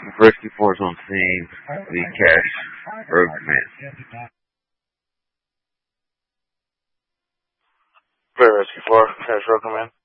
Rescue Force on scene. The Cash Road Command. Rescue Force, Cash Road Command.